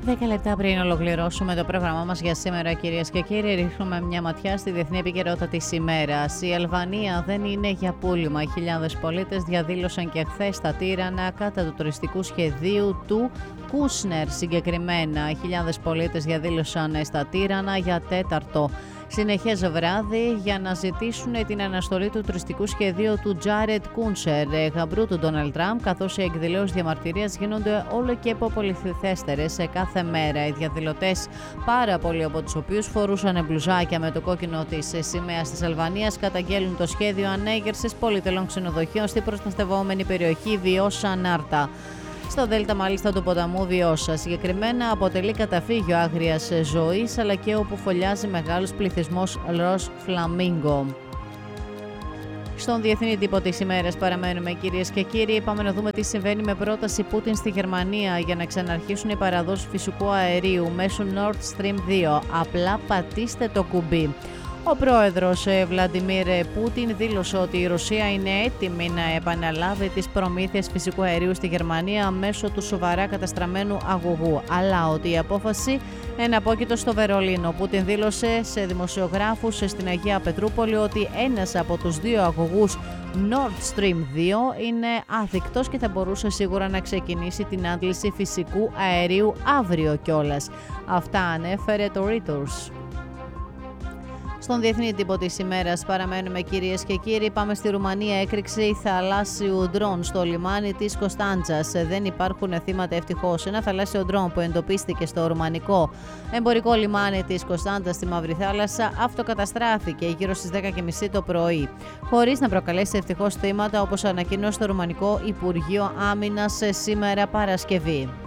10 λεπτά πριν ολοκληρώσουμε το πρόγραμμά μας για σήμερα, κυρίες και κύριοι, ρίχνουμε μια ματιά στη διεθνή επικαιρότητα της ημέρας. Η Αλβανία δεν είναι για πούλημα. Χιλιάδες πολίτες διαδήλωσαν και χθες στα Τύρανα κατά του τουριστικού σχεδίου του Κούσνερ. Συγκεκριμένα, χιλιάδες πολίτες διαδήλωσαν στα Τύρανα για τέταρτο συνεχές βράδυ για να ζητήσουν την αναστολή του τουριστικού σχεδίου του Τζάρετ Κούνσερ, γαμπρού του Ντόναλντ Τραμπ, καθώς οι εκδηλώσεις διαμαρτυρίας γίνονται όλο και υποπολιθυθέστερες σε κάθε μέρα. Οι διαδηλωτές, πάρα πολλοί από τους οποίους φορούσαν μπλουζάκια με το κόκκινο της σημαίας της Αλβανίας, καταγγέλνουν το σχέδιο ανέγερσης πολυτελών ξενοδοχείων στην προστατευόμενη περιοχή Βιώσα Νάρτα. Στο δέλτα μάλιστα του ποταμού Βιώσα. Συγκεκριμένα αποτελεί καταφύγιο άγριας ζωής, αλλά και όπου φωλιάζει μεγάλος πληθυσμός ροζ φλαμίγκο. Στον διεθνή τύπο της ημέρας παραμένουμε, κυρίες και κύριοι. Πάμε να δούμε τι συμβαίνει με πρόταση Πούτιν στη Γερμανία για να ξαναρχίσουν οι παραδόσεις φυσικού αερίου μέσω Nord Stream 2. Απλά πατήστε το κουμπί. Ο πρόεδρος Βλαντιμίρ Πούτιν δήλωσε ότι η Ρωσία είναι έτοιμη να επαναλάβει τις προμήθειες φυσικού αερίου στη Γερμανία μέσω του σοβαρά καταστραμμένου αγωγού, αλλά ότι η απόφαση εναπόκειτο στο Βερολίνο. Ο Πούτιν δήλωσε σε δημοσιογράφους στην Αγία Πετρούπολη ότι ένας από τους δύο αγωγούς Nord Stream 2 είναι άδεικτος και θα μπορούσε σίγουρα να ξεκινήσει την άντληση φυσικού αερίου αύριο κιόλας. Αυτά ανέφερε το Reuters. Στον διεθνή τύπο της ημέρας παραμένουμε, κυρίες και κύριοι. Πάμε στη Ρουμανία. Έκρηξη θαλάσσιου ντρόν στο λιμάνι της Κωνσταντζας. Δεν υπάρχουν θύματα, ευτυχώς. Ένα θαλάσσιο ντρόν που εντοπίστηκε στο ρουμανικό εμπορικό λιμάνι της Κωνσταντζας στη Μαύρη Θάλασσα αυτοκαταστράφηκε γύρω στις 10:30 το πρωί, χωρίς να προκαλέσει ευτυχώς θύματα, όπως ανακοίνωσε το Ρουμανικό Υπουργείο Άμυνας σήμερα Παρασκευή.